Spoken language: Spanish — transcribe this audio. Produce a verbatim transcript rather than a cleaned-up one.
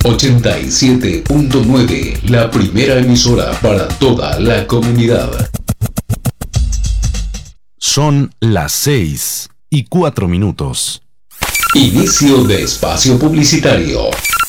ochenta y siete punto nueve, la primera emisora para toda la comunidad. Son las seis y cuatro minutos. Inicio de espacio publicitario.